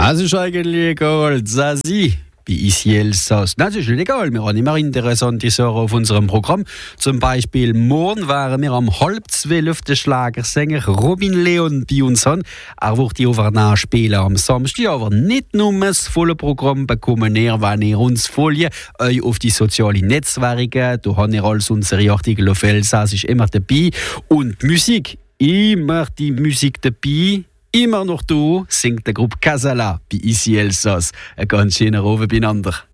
Das ist eigentlich egal, Sasi. Bei Ici Elsass. Nein, das ist nicht egal. Wir haben immer interessante Sachen auf unserem Programm. Zum Beispiel morgen wären wir am 11:30 auf den Schlagersänger Robin Leon bei uns haben. Er wird die Overnacht spielen am Samstag, aber nicht nur das volle Programm bekommen ihr, wenn ihr uns folgt, euch auf die sozialen Netzwerke. Da habt ihr alles unsere Artikel auf Elsass, ist immer dabei. Und die Musik, immer die Musik dabei. Immer noch du, singt der Gruppe Casala bei Ici Elsass. Ein ganz schöner Abend beieinander.